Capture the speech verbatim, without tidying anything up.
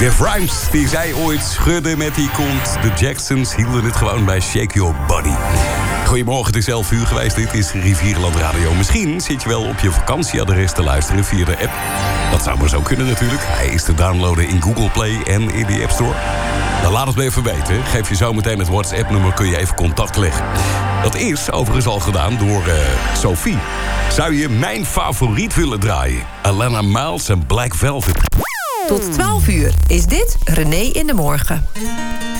Def Rhymes, die zei ooit schudden met die kont. De Jacksons hielden het gewoon bij Shake Your Body. Goedemorgen, het is elf uur geweest. Dit is Rivierenland Radio. Misschien zit je wel op je vakantieadres te luisteren via de app. Dat zou maar zo kunnen natuurlijk. Hij is te downloaden in Google Play en in de App Store. Dan laat het me even weten. Geef je zo meteen het WhatsApp-nummer, kun je even contact leggen. Dat is overigens al gedaan door uh, Sophie. Zou je mijn favoriet willen draaien? Alana Miles en Black Velvet. Tot twaalf uur is dit René in de Morgen.